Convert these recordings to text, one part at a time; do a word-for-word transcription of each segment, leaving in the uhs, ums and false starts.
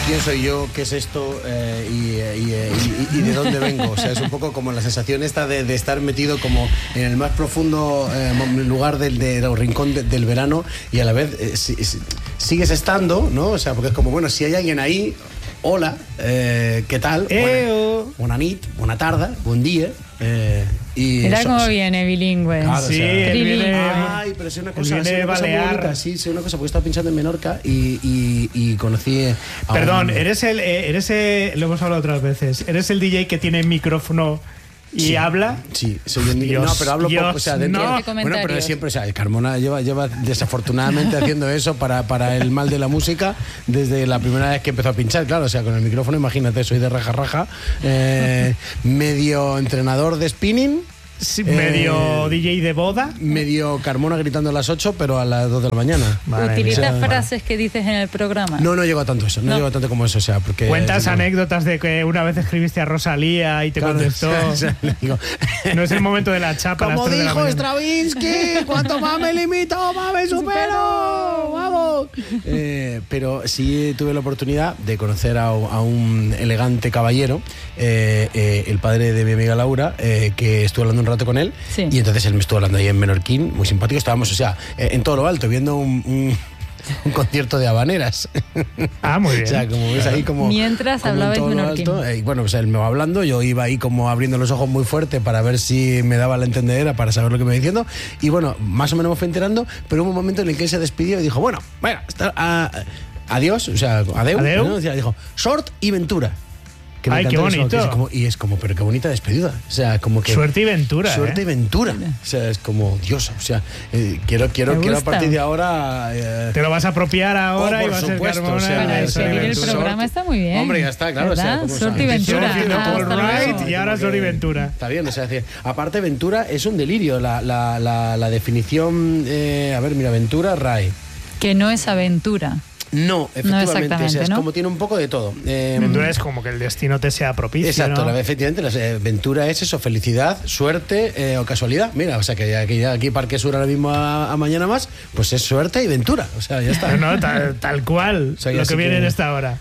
quién soy yo, qué es esto eh, y, y, y, y, y de dónde vengo. O sea, es un poco como la sensación esta de, de estar metido como en el más profundo eh, lugar del, de, del rincón de, del verano y a la vez eh, si, si, sigues estando, ¿no? O sea, porque es como, bueno, si hay alguien ahí, hola, eh, ¿qué tal? Eo. Buena nit, buena tarde, buen día. Eh, y Mira eso, cómo sí. viene bilingüe. Claro, Sí, o sea, él viene, ay, pero es una cosa, él sí, viene una cosa muy balear. bonita, sí, sí, una cosa, porque estaba pinchando en Menorca y, y, y conocí a Perdón, un... eres el, eh, eres el, lo hemos hablado otras veces, eres el D J que tiene micrófono y Sí, habla. Sí, soy el Dios, no, pero hablo Dios, poco, o sea, dentro, no. bueno, pero siempre, o sea, Carmona lleva, lleva desafortunadamente haciendo eso para, para el mal de la música desde la primera vez que empezó a pinchar, claro, o sea, con el micrófono, imagínate, soy de raja raja, eh, medio entrenador de spinning. Sí, medio Eh, D J de boda. Medio Carmona gritando a las ocho, pero a las dos de la mañana. Madre ¿Utilizas mía. frases que dices en el programa? No, no llego a tanto eso, no, No. llego a tanto como eso, o sea, porque... Cuentas sí, no. anécdotas de que una vez escribiste a Rosalía y te Claro, contestó. o sea, le digo, No es el momento de la chapa. a las como tres de la dijo mañana. Stravinsky, cuanto más me limito, más me supero. ¡Vamos! Eh, pero sí tuve la oportunidad de conocer a, a un elegante caballero, eh, eh, el padre de mi amiga Laura, eh, que estuve hablando un rato con él. Sí. Y entonces él me estuvo hablando ahí en Menorquín, muy simpático. Estábamos, o sea, eh, en todo lo alto, viendo un, un, un concierto de habaneras. Ah, muy bien. O sea, como ves ahí como... Mientras como en hablabais todo lo menorquín. alto, eh, y bueno, pues él me va hablando, yo iba ahí como abriendo los ojos muy fuerte para ver si me daba la entendedera para saber lo que me iba diciendo. Y bueno, más o menos me fue enterando, pero hubo un momento en el que él se despidió y dijo, bueno, bueno, está, a, adiós, o sea, adeu. Adeu. ¿no? O sea, dijo, short y ventura. Que me Ay, qué encantó eso, bonito. que es como- y es como, pero qué bonita despedida. O sea, como que... Suerte y ventura. Suerte ¿eh? y ventura. O sea, es como, Dios, o sea, eh, quiero, quiero, Me quiero a gusta. partir de ahora... eh, Te lo vas a apropiar ahora Oh, y por va a ser supuesto, Carmona. o sea, Para o sea, despedir el Sorte- programa está muy bien. Hombre, ya está, claro, o sea, ¿verdad? como Sorte y sabe. ventura. Empezó haciendo Hasta Paul luego. Wright y ahora Sori Ventura. Está bien, o sea, es decir, aparte Ventura es un delirio. La, la, la, la definición, eh, a ver, mira, Ventura, Ray. Que no es aventura. No, efectivamente, exactamente, o sea, es ¿no? como tiene un poco de todo. Eh, Ventura es como que el destino te sea propicio. Exacto, ¿no? la- efectivamente, la eh, Ventura es eso, felicidad, suerte eh, o casualidad. Mira, o sea, que ya, que ya aquí Parque Sur ahora mismo a, a mañana más, pues es suerte y Ventura. O sea, ya está. No, no, tal, tal cual. O sea, ya lo sí que viene que- en esta hora.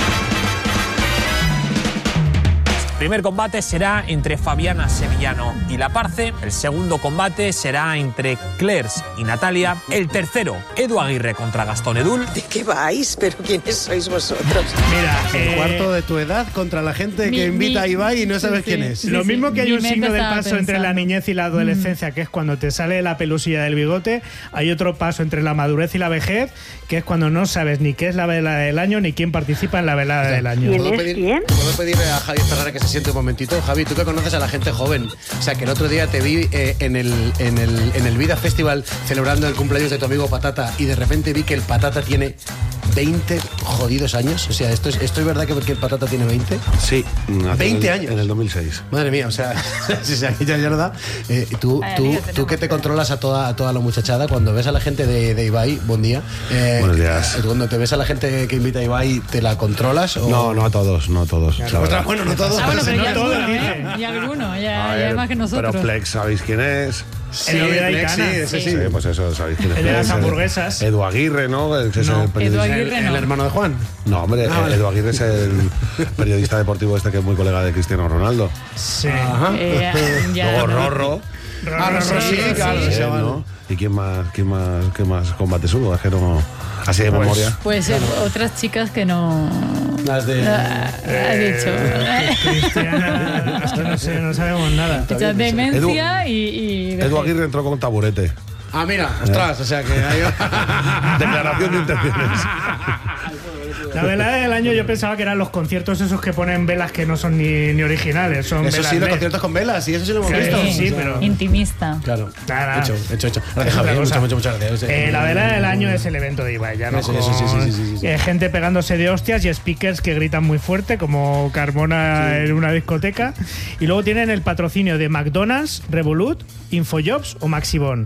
El primer combate será entre Fabiana Sevillano y La Parce. El segundo combate será entre Clairs y Natalia. El tercero, Edu Aguirre contra Gastón Edul. ¿De qué vais? ¿Pero quiénes sois vosotros? Mira, El eh, cuarto de tu edad contra la gente mi- que invita mi- a Ibai y no sabes sí, quién sí. es. Sí, lo sí. mismo que hay Mi un mente signo del estaba paso entre la pensando. niñez y la adolescencia, que es cuando te sale la pelusilla del bigote, hay otro paso entre la madurez y la vejez, que es cuando no sabes ni qué es la velada del año ni quién participa en la velada del año. ¿Quién ¿Puedo es pedir, quién? ¿Puedo pedirle a Javi Ferrara que se siente un momentito? Javi, tú que conoces a la gente joven. O sea, que el otro día te vi eh, en, el, en, el, en el Vida Festival celebrando el cumpleaños de tu amigo Patata y de repente vi que el Patata tiene veinte jodidos años. O sea, ¿esto es, esto es verdad que porque el Patata tiene veinte? Sí, hace veinte en- años. En el dos mil seis. Madre mía, o sea, si se ya, ya no da. Eh, tú, Vaya tú, lío tú tenemos, que te pero- controlas a toda, a toda la muchachada, cuando ves a la gente de, de Ibai, buen día. eh, Buenos días. Cuando te ves a la gente que invita a Ibai, ¿te la controlas? O... No, no a todos, no a todos. la Ostras, verdad. bueno, no todos. Ah, bueno, pero No ya todo, alguno, dice. ¿eh? Y alguno, ya, A ya ver, hay más que nosotros. Pero Plex, ¿sabéis quién es? Sí, El Oviedo Plex, sí, Icana. ese sí. Sí, pues eso, ¿sabéis quién es? El de las Plex? hamburguesas. Edu Aguirre, ¿no? El, que es No, el periodista. Edu El, Aguirre el no. hermano de Juan. No, hombre, Ah, vale. Edu Aguirre es el periodista deportivo este que es muy colega de Cristiano Ronaldo. Sí. Ajá. Eh, ya, Luego no. Rorro. Ah, Rorro, sí, claro, Sí, ese chaval. ¿no? ¿Y quién más, quién más, qué más combates hubo? Es que no... Así de Pues- memoria. Pues eh, otras chicas que no... Las de... Ah, ha dicho. Cristiana, es que no sé, no sabemos nada. Mucha demencia y... y Edu Aguirre entró con un taburete. Ah, mira, ostras, o sea que hay... Declaración de intenciones. La velada del año yo pensaba que eran los conciertos esos que ponen velas que no son ni, ni originales, son Eso velas sí, los L E D. conciertos con velas, y eso sí lo hemos Sí, visto. sí, pero- Intimista. Claro, Nada. hecho, hecho, hecho. Es Gracias, otra Javier, cosa. muchas, muchas, muchas gracias. Eh, la velada del año es el evento de Ibai, ya no Eso, con, eso, sí, sí, sí, sí, sí. eh, gente pegándose de hostias y speakers que gritan muy fuerte, como Carmona en una discoteca. Y luego tienen el patrocinio de McDonald's, Revolut, Infojobs o Maxibon.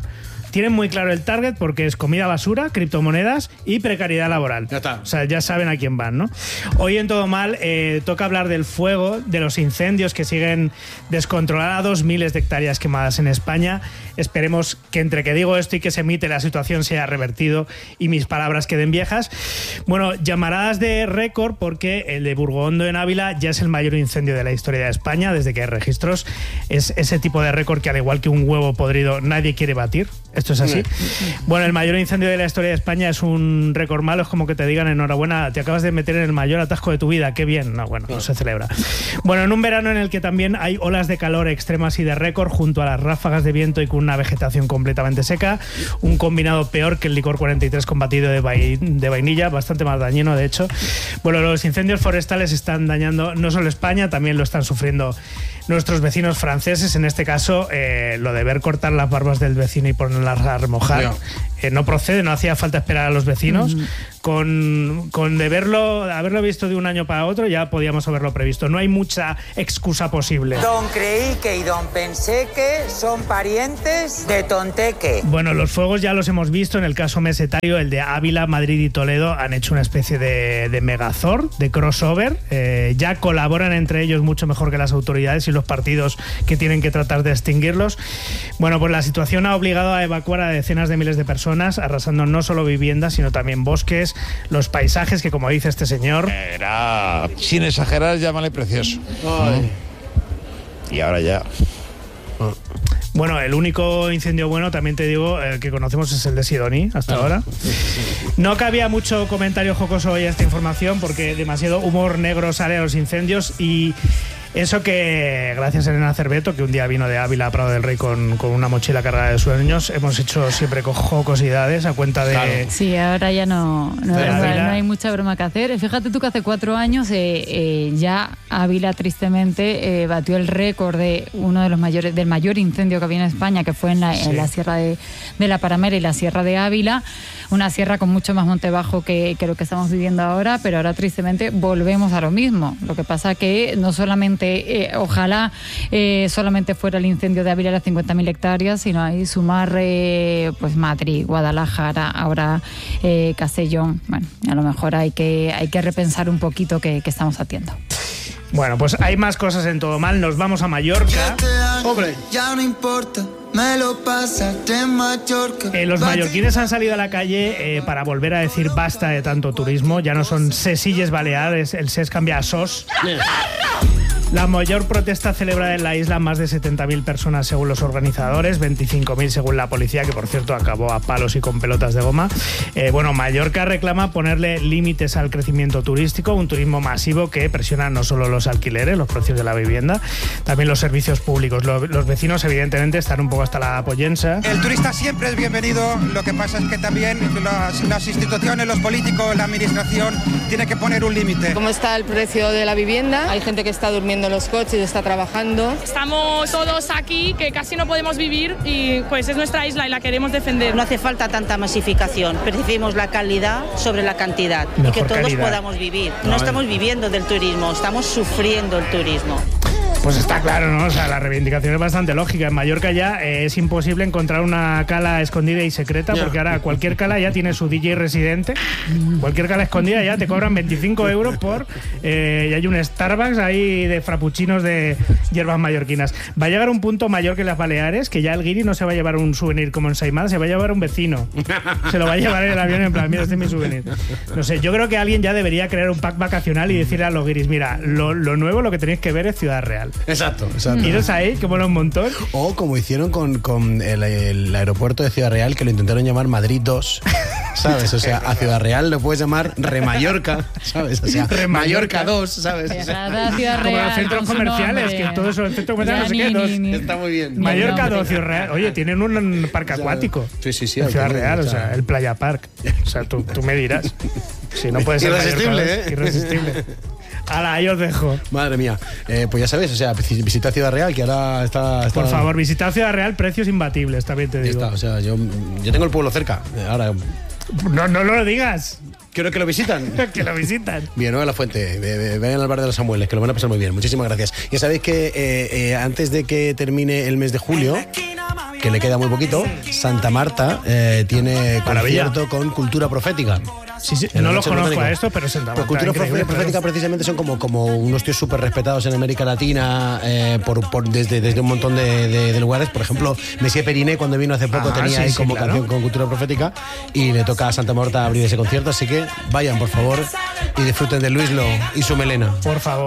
tienen muy claro el target porque es comida basura, criptomonedas y precariedad laboral. Ya está. O sea, ya saben a quién van, ¿no? Hoy en Todo Mal eh, toca hablar del fuego, de los incendios que siguen descontrolados, miles de hectáreas quemadas en España. Esperemos que entre que digo esto y que se emite la situación se haya revertido y mis palabras queden viejas. Bueno, llamaradas de récord porque el de Burgondo en Ávila ya es el mayor incendio de la historia de España desde que hay registros. Es ese tipo de récord que al igual que un huevo podrido nadie quiere batir. Esto es así. Bueno, el mayor incendio de la historia de España es un récord malo. Es como que te digan enhorabuena, te acabas de meter en el mayor atasco de tu vida. Qué bien. No, bueno, no se celebra. Bueno, en un verano en el que también hay olas de calor extremas y de récord junto a las ráfagas de viento y con una vegetación completamente seca. Un combinado peor que el licor cuarenta y tres con batido de, vai- de vainilla, bastante más dañino, de hecho. Bueno, los incendios forestales están dañando no solo España, también lo están sufriendo nuestros vecinos franceses. En este caso, eh, lo de ver cortar las barbas del vecino y ponerlas a remojar eh, no procede, no hacía falta esperar a los vecinos. Mm. Con, con de verlo, haberlo visto de un año para otro, ya podíamos haberlo previsto. No hay mucha excusa posible. Don creí que y don pensé que son parientes de Tonteque. Bueno, los fuegos ya los hemos visto en el caso mesetario, el de Ávila, Madrid y Toledo han hecho una especie de, de megazord, de crossover. Eh, ya colaboran entre ellos mucho mejor que las autoridades y los partidos que tienen que tratar de extinguirlos. Bueno, pues la situación ha obligado a evacuar a decenas de miles de personas, arrasando no solo viviendas, sino también bosques, los paisajes que, como dice este señor... Era, sin exagerar, llámale precioso. Ay. Y ahora ya... Bueno, el único incendio bueno, también te digo, el que conocemos es el de Sidoní, hasta ah, ahora. Sí, sí, sí. No cabía mucho comentario jocoso hoy a esta información porque demasiado humor negro sale a los incendios y... Eso que, gracias a Elena Cerveto, que un día vino de Ávila a Prado del Rey con, con una mochila cargada de sueños, hemos hecho siempre jocosidades a cuenta de... Claro. Sí, ahora ya no, no, no, no hay mucha broma que hacer. Fíjate tú que hace cuatro años eh, eh, ya Ávila tristemente eh, batió el récord de uno de los mayores, del mayor incendio que había en España, que fue en la, sí. en la Sierra de, de la Paramera y la Sierra de Ávila, una sierra con mucho más monte bajo que, que lo que estamos viviendo ahora, pero ahora tristemente volvemos a lo mismo. Lo que pasa que no solamente Eh, ojalá eh, solamente fuera el incendio de Ávila las cincuenta mil hectáreas, sino ahí sumar eh, pues Madrid, Guadalajara, ahora eh, Castellón. Bueno, a lo mejor hay que, hay que repensar un poquito qué estamos haciendo. Bueno, pues hay más cosas en Todo Mal. Nos vamos a Mallorca. Hombre, ya no importa. Me lo pasaste en Mallorca. Eh, los mallorquines han salido a la calle eh, para volver a decir basta de tanto turismo. Ya no son sesilles baleares, el ses cambia a sos. La mayor protesta celebrada en la isla, más de setenta mil personas según los organizadores, veinticinco mil según la policía, que por cierto acabó a palos y con pelotas de goma. Eh, bueno, Mallorca reclama ponerle límites al crecimiento turístico, un turismo masivo que presiona no solo los alquileres, los precios de la vivienda, también los servicios públicos. Los, los vecinos evidentemente están un poco hasta la pollensa. El turista siempre es bienvenido, lo que pasa es que también las, las instituciones, los políticos, la administración tiene que poner un límite. ¿Cómo está el precio de la vivienda? Hay gente que está durmiendo en los coches, está trabajando. Estamos todos aquí que casi no podemos vivir y pues es nuestra isla y la queremos defender. No hace falta tanta masificación, preferimos la calidad sobre la cantidad. Mejor y que todos calidad. Podamos vivir. No, no estamos viviendo del turismo, estamos sufriendo el turismo. Pues está claro, ¿no? O sea, la reivindicación es bastante lógica. En Mallorca ya eh, es imposible encontrar una cala escondida y secreta, yeah. porque ahora cualquier cala ya tiene su D J residente. Cualquier cala escondida ya te cobran veinticinco euros por... Eh, y hay un Starbucks ahí de frappuccinos de hierbas mallorquinas. Va a llegar un punto mayor que las Baleares, que ya el guiri no se va a llevar un souvenir como en Saimada, se va a llevar un vecino. Se lo va a llevar en el avión en plan, mira, este es mi souvenir. No sé, yo creo que alguien ya debería crear un pack vacacional y decirle a los guiris, mira, lo, lo nuevo, lo que tenéis que ver es Ciudad Real. Exacto, exacto. Iros ahí, que mola un montón. O como hicieron con, con el, el aeropuerto de Ciudad Real, que lo intentaron llamar Madrid dos, ¿sabes? O sea, a Ciudad Real lo puedes llamar Remallorca, ¿sabes? O sea, Remallorca dos, ¿sabes? O sea, Ciudad como Real, los centros comerciales, que todos son centros comerciales, no sé qué, dos. Ni, ni, Está muy bien. Mallorca dos, Ciudad Real. Oye, tienen un parque acuático. Sí, sí, sí. En Ciudad Real, o sea, el Playa Park. O sea, tú, tú me dirás. Si no puede ser irresistible, Mallorca, ¿eh? Irresistible. Hala, ahí os dejo. Madre mía. Eh, pues ya sabes, o sea, visita Ciudad Real, que ahora está... está... Por favor, visita Ciudad Real, precios imbatibles, también te digo. Está, o sea, yo, yo tengo el pueblo cerca. Ahora... No, no lo digas. Creo que lo visitan. Que lo visitan. Villanueva de la Fuente, vayan al bar de los Samueles, que lo van a pasar muy bien. Muchísimas gracias. Ya sabéis que eh, eh, antes de que termine el mes de julio... que le queda muy poquito, Santa Marta eh, tiene Maravilla. concierto con Cultura Profética. Sí, sí, En no la lo noche conozco botánica. a esto, pero Santa Pues Marta, Cultura increíble, Profética claro. precisamente son como, como unos tíos súper respetados en América Latina eh, por, por, desde, desde un montón de, de, de lugares. Por ejemplo, Messier Periné, cuando vino hace poco, Ah, tenía sí, ahí sí, como claro. canción con Cultura Profética y le toca a Santa Marta abrir ese concierto. Así que vayan, por favor, y disfruten de Luislo y su melena. Por favor.